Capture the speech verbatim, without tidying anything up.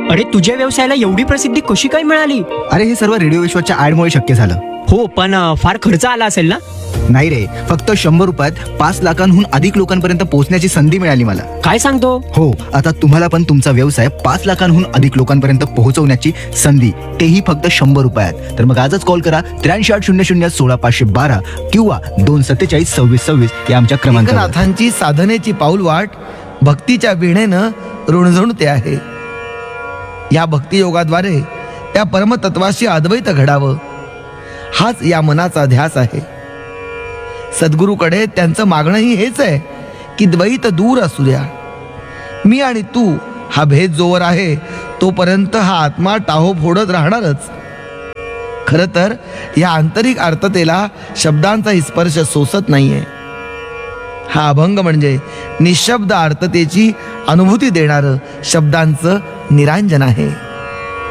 अरे तुझ्या व्यवसायाला एवढी प्रसिद्धी कशी काय मिळाली? अरे हे सर्व रेडिओ विश्वाच्या ऍडमुळे शक्य झालं. हो, पण अ, फार खर्च आला असेल ना? नाही रे, फक्त शंभर रुपयात पाच लाखांहून अधिक लोकांपर्यंत पोहोचण्याची संधी मिळाली मला. काय सांगतो? हो, आता तुम्हाला पण तुमचा व्यवसाय पाच लाखांहून अधिक लोकांपर्यंत पोहोचवण्याची संधी, तेही फक्त शंभर रुपयात. तर मग आजच कॉल करा त्र्याऐंशी आठ शून्य शून्य सोळा पाचशे बारा किंवा दोन सत्तेचाळीस सव्वीस सव्वीस या आमच्या क्रमांकावर. एकनाथांची साधनेची पाऊलवाट भक्तीच्या वीणेनं रुणझुणते आहे. या भक्तियोगाद्वारे या परमतत्वाशी अद्वैत घडावं, हाच या मनाचा ध्यास आहे. सद्गुरूकडे त्यांचं मागणंही हेच आहे की द्वैत दूर असू द्या. मी आणि तू हा भेद जोवर आहे तोपर्यंत हा आत्मा टाहो फोडत राहणारच. खरं तर या आंतरिक अर्थतेला शब्दांचा स्पर्श सोसत नाहीये. हा अभंग म्हणजे निशब्द अर्थतेची अनुभूती देणारं शब्दांचं निरांजन आहे.